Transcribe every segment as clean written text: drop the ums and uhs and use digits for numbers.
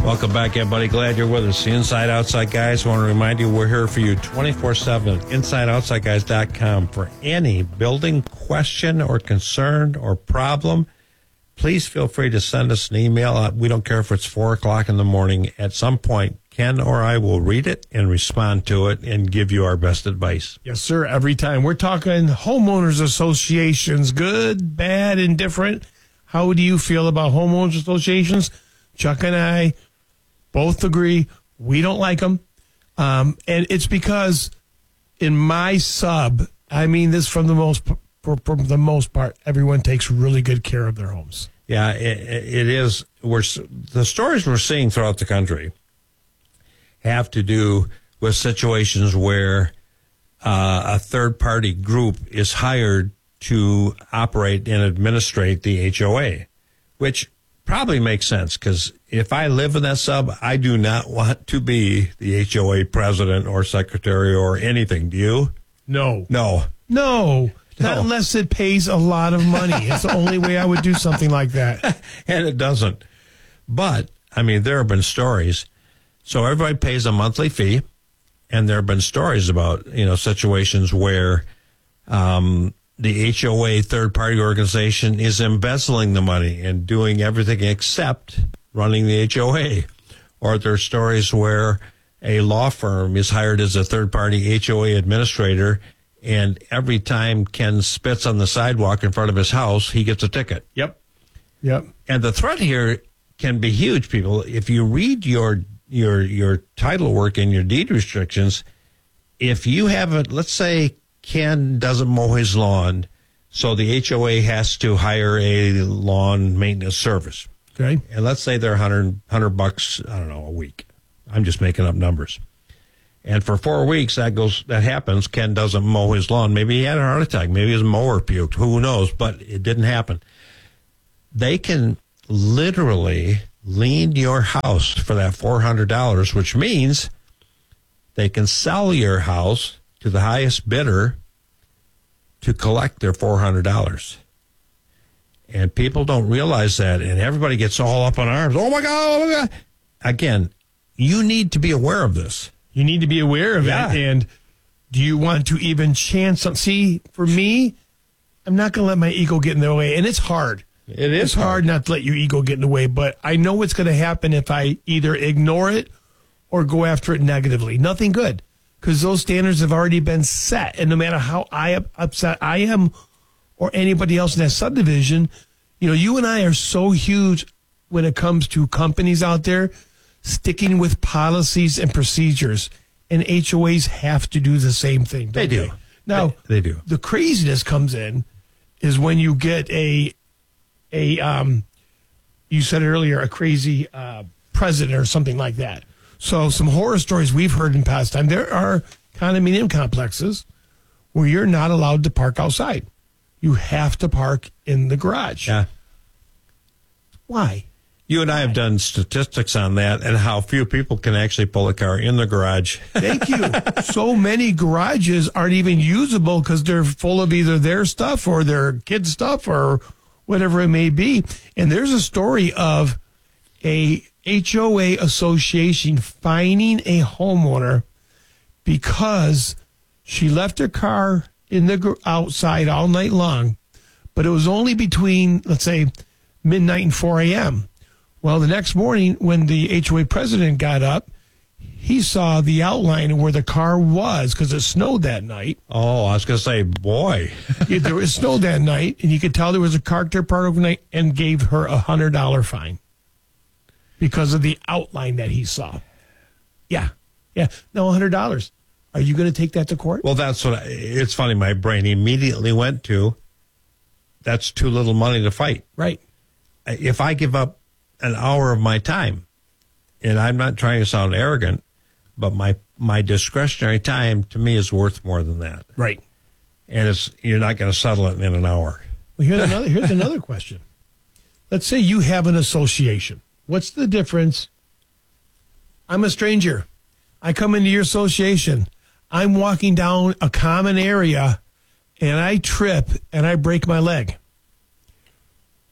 Welcome back, everybody. Glad you're with us. The Inside Outside Guys. I want to remind you we're here for you 24/7 at InsideOutsideGuys.com for any building question or concern or problem. Please feel free to send us an email. We don't care if it's 4 o'clock in the morning. At some point, Ken or I will read it and respond to it and give you our best advice. Yes, sir. Every time. We're talking homeowners associations, good, bad, indifferent. How do you feel about homeowners associations? Chuck and I both agree we don't like them. And it's because in my sub, I mean this from the most part, everyone takes really good care of their homes. Yeah, it is. The stories we're seeing throughout the country have to do with situations where a third-party group is hired to operate and administrate the HOA, which probably makes sense because if I live in that sub, I do not want to be the HOA president or secretary or anything. Do you? No. No. Not unless it pays a lot of money. It's the only way I would do something like that. And it doesn't. But, I mean, there have been stories. So everybody pays a monthly fee, and there have been stories about, situations where the HOA third-party organization is embezzling the money and doing everything except running the HOA. Or there are stories where a law firm is hired as a third-party HOA administrator, and every time Ken spits on the sidewalk in front of his house, he gets a ticket. Yep. And the threat here can be huge, people. If you read your title work and your deed restrictions, if you haven't, let's say Ken doesn't mow his lawn, so the HOA has to hire a lawn maintenance service. Okay. And let's say they're $100, I don't know, a week. I'm just making up numbers. And for 4 weeks, that happens. Ken doesn't mow his lawn. Maybe he had a heart attack. Maybe his mower puked. Who knows? But it didn't happen. They can literally lien your house for that $400, which means they can sell your house to the highest bidder to collect their $400. And people don't realize that, and everybody gets all up in arms. Oh, my God. Again, you need to be aware of this. You need to be aware of it. And do you want to even chance on? See, for me, I'm not going to let my ego get in the way. And it's hard. It's hard not to let your ego get in the way. But I know what's going to happen if I either ignore it or go after it negatively. Nothing good. Because those standards have already been set. And no matter how upset I am or anybody else in that subdivision, you and I are so huge when it comes to companies out there sticking with policies and procedures, and HOAs have to do the same thing. They do. Now, they do. The craziness comes in is when you get you said it earlier, a crazy president or something like that. So some horror stories we've heard in past time. There are condominium complexes where you're not allowed to park outside. You have to park in the garage. Yeah. Why? You and I have done statistics on that and how few people can actually pull a car in the garage. Thank you. So many garages aren't even usable because they're full of either their stuff or their kids' stuff or whatever it may be. And there's a story of a HOA association fining a homeowner because she left her car in the outside all night long, but it was only between, let's say, midnight and 4 a.m. Well, the next morning when the HOA president got up, he saw the outline of where the car was because it snowed that night. Oh, I was going to say, boy. There was snow that night, and you could tell there was a car there part overnight and gave her a $100 fine because of the outline that he saw. Yeah. No, $100. Are you going to take that to court? Well, it's funny. My brain immediately went to, that's too little money to fight. Right. If I give up an hour of my time, and I'm not trying to sound arrogant, but my discretionary time to me is worth more than that. Right. And you're not going to settle it in an hour. Well, here's another question. Let's say you have an association. What's the difference? I'm a stranger. I come into your association. I'm walking down a common area, and I trip, and I break my leg.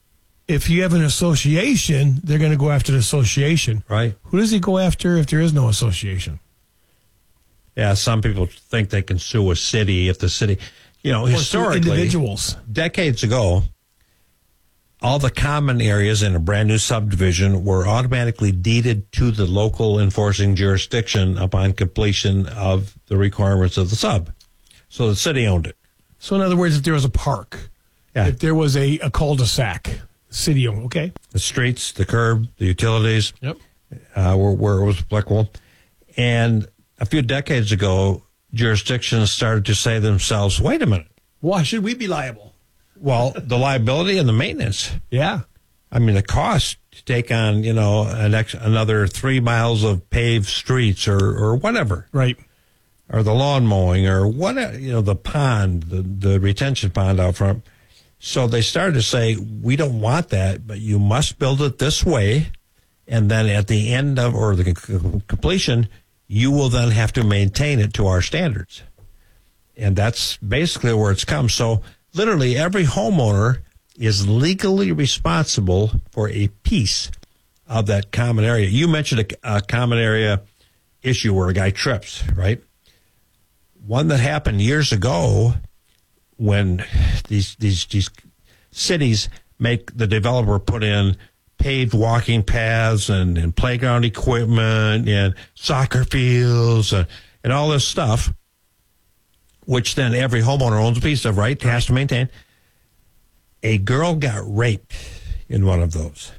if you have an association, they're going to go after the association. Right. Who does he go after if there is no association? Yeah, some people think they can sue a city if the city, historically, individuals. Decades ago, all the common areas in a brand new subdivision were automatically deeded to the local enforcing jurisdiction upon completion of the requirements of the sub. So the city owned it. So in other words, if there was a park, if there was a cul-de-sac, city owned, okay? The streets, the curb, the utilities, Yep. where it was applicable. And a few decades ago, jurisdictions started to say to themselves, wait a minute. Why should we be liable? Well, the liability and the maintenance. Yeah. I mean, the cost to take on, another 3 miles of paved streets or whatever. Right. Or the lawn mowing or whatever, the pond, the retention pond out front. So they started to say, we don't want that, but you must build it this way. And then at the end of, or the completion, you will then have to maintain it to our standards. And that's basically where it's come. So literally every homeowner is legally responsible for a piece of that common area. You mentioned a common area issue where a guy trips, right? One that happened years ago when these cities make the developer put in paved walking paths and playground equipment and soccer fields and all this stuff, which then every homeowner owns a piece of, right? Has to maintain. A girl got raped in one of those.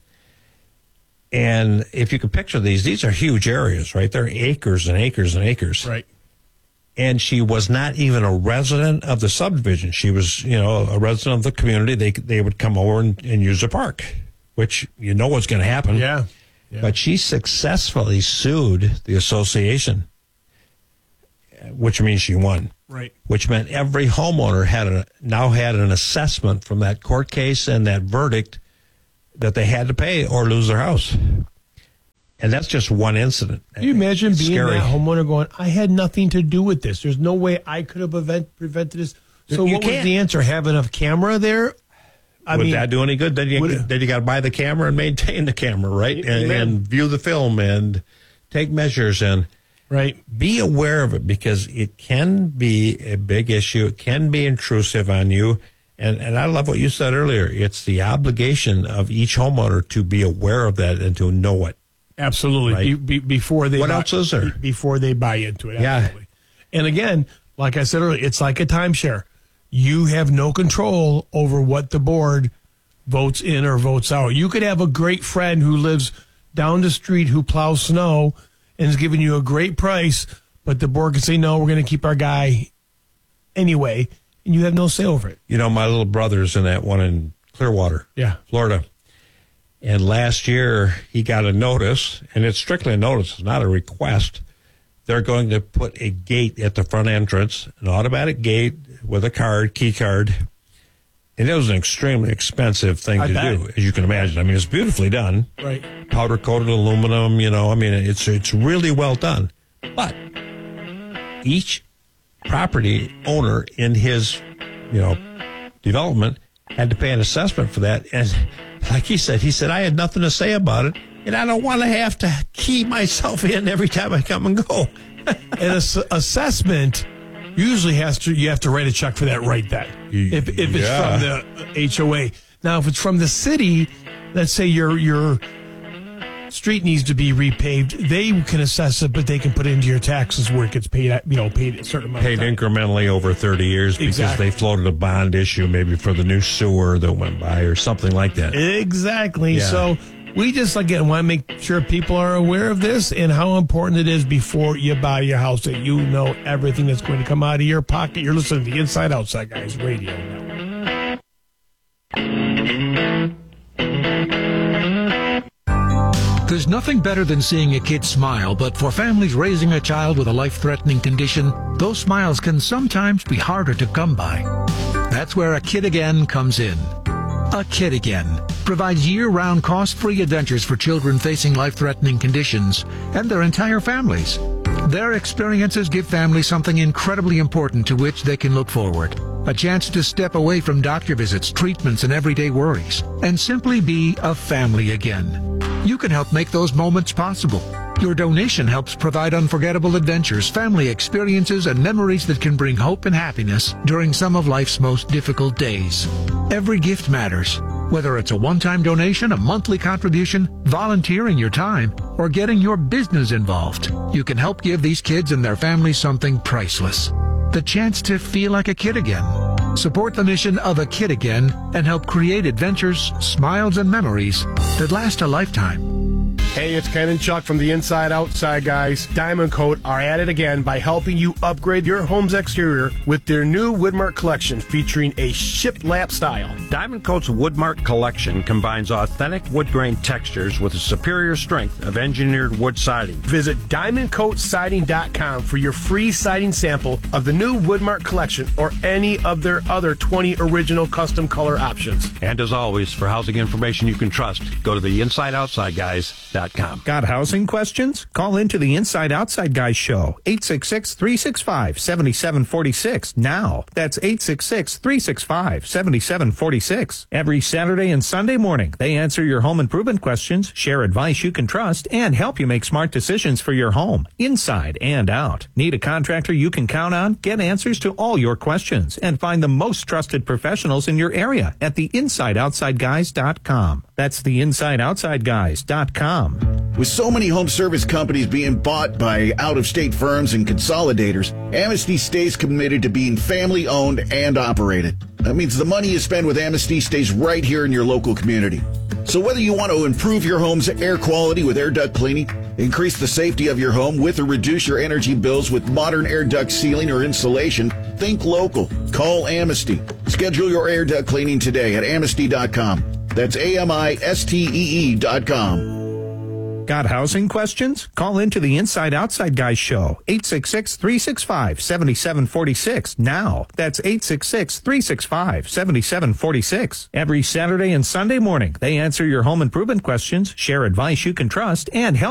And if you can picture these are huge areas, right? They're acres and acres and acres. Right. And she was not even a resident of the subdivision. She was, a resident of the community. They would come over and use the park, which what's going to happen. Yeah. But she successfully sued the association, which means she won. Right. Which meant every homeowner now had an assessment from that court case and that verdict that they had to pay or lose their house. And that's just one incident. Can you imagine being scary. that homeowner going, I had nothing to do with this. There's no way I could have prevented this. So You what was can't. the answer? Have enough camera there? Would that do any good? Then you got to buy the camera and maintain the camera, right? And view the film and take measures and right. Be aware of it because it can be a big issue. It can be intrusive on you. And I love what you said earlier. It's the obligation of each homeowner to be aware of that and to know it. Absolutely. Right. Before they what else is there? Before they buy into it. Absolutely. Yeah. And again, like I said earlier, it's like a timeshare. You have no control over what the board votes in or votes out. You could have a great friend who lives down the street who plows snow and is giving you a great price, but the board can say, no, we're going to keep our guy anyway, and you have no say over it. My little brother's in that one in Clearwater, Florida. And last year, he got a notice, and it's strictly a notice, it's not a request. They're going to put a gate at the front entrance, an automatic gate with a key card. And it was an extremely expensive thing to do, as you can imagine. I mean, it's beautifully done. Right. Powder-coated aluminum, it's really well done. But each property owner in his, development had to pay an assessment for that. And like he said, I had nothing to say about it, and I don't want to have to key myself in every time I come and go. And assessment usually you have to write a check for that right then. If it's from the HOA. Now, if it's from the city, let's say your street needs to be repaved, they can assess it, but they can put it into your taxes where it gets paid at, paid a certain amount. Paid incrementally over 30 years because they floated a bond issue maybe for the new sewer that went by or something like that. Exactly. Yeah. So we just, again, want to make sure people are aware of this and how important it is before you buy your house that you know everything that's going to come out of your pocket. You're listening to the Inside Outside Guys Radio Network. There's nothing better than seeing a kid smile, but for families raising a child with a life-threatening condition, those smiles can sometimes be harder to come by. That's where A Kid Again comes in. A Kid Again provides year-round cost-free adventures for children facing life-threatening conditions and their entire families. Their experiences give families something incredibly important to which they can look forward. A chance to step away from doctor visits, treatments, and everyday worries, and simply be a family again. You can help make those moments possible. Your donation helps provide unforgettable adventures, family experiences, and memories that can bring hope and happiness during some of life's most difficult days. Every gift matters. Whether it's a one-time donation, a monthly contribution, volunteering your time, or getting your business involved, you can help give these kids and their families something priceless. The chance to feel like a kid again. Support the mission of A Kid Again and help create adventures, smiles, and memories that last a lifetime. Hey, it's Ken and Chuck from the Inside Outside Guys. Diamond Coat are at it again by helping you upgrade your home's exterior with their new Woodmark collection featuring a shiplap style. Diamond Coat's Woodmark collection combines authentic wood grain textures with a superior strength of engineered wood siding. Visit DiamondCoatSiding.com for your free siding sample of the new Woodmark collection or any of their other 20 original custom color options. And as always, for housing information you can trust, go to the InsideOutsideGuys.com. Got housing questions? Call into the Inside Outside Guys show, 866-365-7746 now. That's 866-365-7746. Every Saturday and Sunday morning, they answer your home improvement questions, share advice you can trust, and help you make smart decisions for your home, inside and out. Need a contractor you can count on? Get answers to all your questions and find the most trusted professionals in your area at the InsideOutsideGuys.com. That's the InsideOutsideGuys.com. With so many home service companies being bought by out-of-state firms and consolidators, Amnesty stays committed to being family-owned and operated. That means the money you spend with Amnesty stays right here in your local community. So whether you want to improve your home's air quality with air duct cleaning, increase the safety of your home with or reduce your energy bills with modern air duct sealing or insulation, think local. Call Amnesty. Schedule your air duct cleaning today at Amnesty.com. That's AMISTEE.com. Got housing questions? Call into the Inside Outside Guys show, 866-365-7746 now. That's 866-365-7746. Every Saturday and Sunday morning, they answer your home improvement questions, share advice you can trust, and help